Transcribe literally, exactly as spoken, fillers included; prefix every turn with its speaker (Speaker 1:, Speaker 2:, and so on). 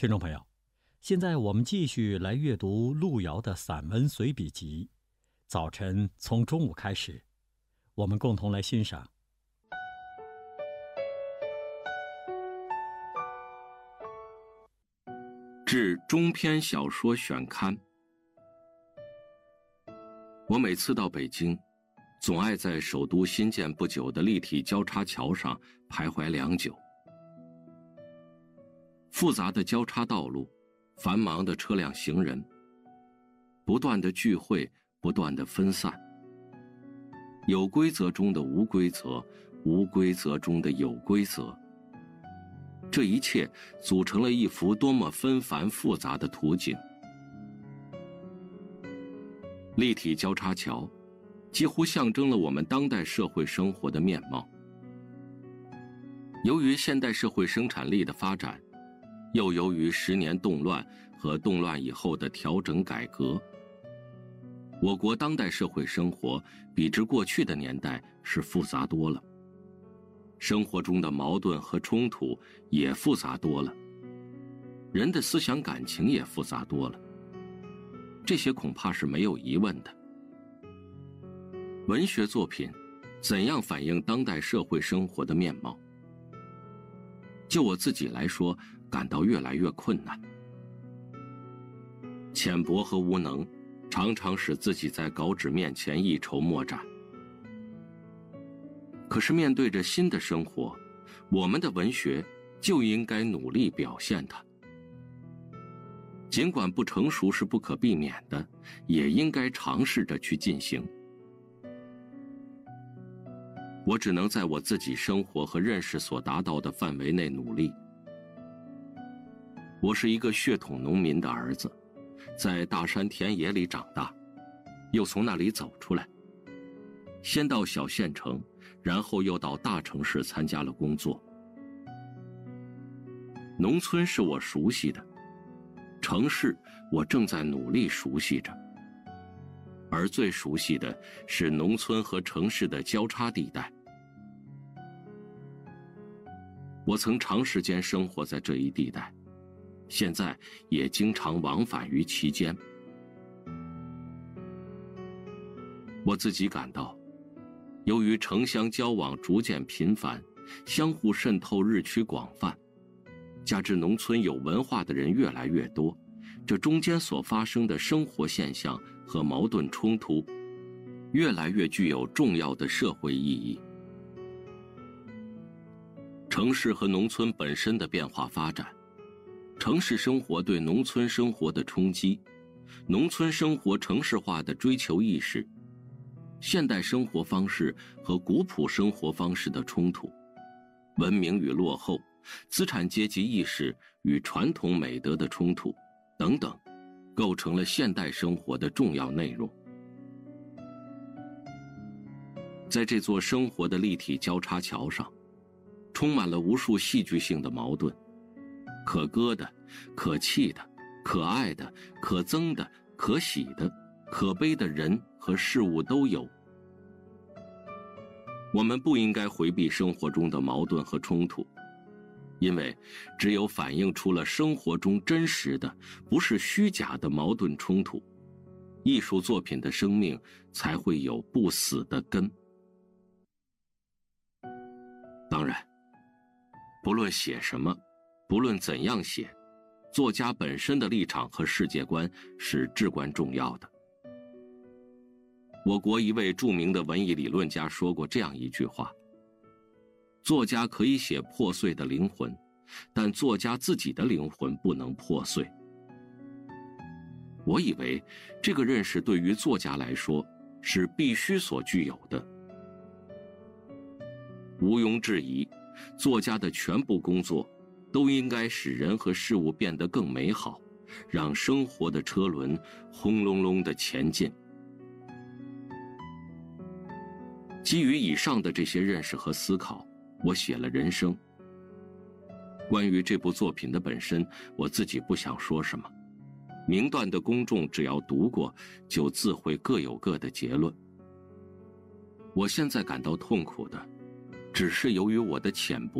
Speaker 1: 听众朋友，现在我们继续来阅读路遥的散文随笔集《早晨从中午开始》，我们共同来欣赏。
Speaker 2: 致中篇小说选刊。我每次到北京，总爱在首都新建不久的立体交叉桥上徘徊良久。复杂的交叉道路，繁忙的车辆行人，不断的聚会，不断的分散，有规则中的无规则，无规则中的有规则，这一切组成了一幅多么纷繁复杂的图景。立体交叉桥几乎象征了我们当代社会生活的面貌。由于现代社会生产力的发展，又由于十年动乱和动乱以后的调整改革，我国当代社会生活比之过去的年代是复杂多了，生活中的矛盾和冲突也复杂多了，人的思想感情也复杂多了，这些恐怕是没有疑问的。文学作品怎样反映当代社会生活的面貌？就我自己来说，感到越来越困难。浅薄和无能常常使自己在稿纸面前一筹莫展。可是面对着新的生活，我们的文学就应该努力表现它。尽管不成熟是不可避免的，也应该尝试着去进行。我只能在我自己生活和认识所达到的范围内努力。我是一个血统农民的儿子，在大山田野里长大，又从那里走出来，先到小县城，然后又到大城市参加了工作。农村是我熟悉的，城市我正在努力熟悉着，而最熟悉的是农村和城市的交叉地带。我曾长时间生活在这一地带，现在也经常往返于其间。我自己感到，由于城乡交往逐渐频繁，相互渗透日趋广泛，加之农村有文化的人越来越多，这中间所发生的生活现象和矛盾冲突，越来越具有重要的社会意义。城市和农村本身的变化发展，城市生活对农村生活的冲击，农村生活城市化的追求意识，现代生活方式和古朴生活方式的冲突，文明与落后，资产阶级意识与传统美德的冲突等等，构成了现代生活的重要内容。在这座生活的立体交叉桥上，充满了无数戏剧性的矛盾，可歌的，可泣的，可爱的，可憎的，可喜的，可悲的人和事物都有。我们不应该回避生活中的矛盾和冲突，因为只有反映出了生活中真实的，不是虚假的矛盾冲突，艺术作品的生命才会有不死的根。当然，不论写什么，不论怎样写，作家本身的立场和世界观是至关重要的。我国一位著名的文艺理论家说过这样一句话：作家可以写破碎的灵魂，但作家自己的灵魂不能破碎。我以为这个认识对于作家来说是必须所具有的。毋庸置疑，作家的全部工作都应该使人和事物变得更美好，让生活的车轮轰隆隆地前进。基于以上的这些认识和思考，我写了《人生》。关于这部作品的本身，我自己不想说什么，明断的公众只要读过，就自会各有各的结论。我现在感到痛苦的，只是由于我的浅薄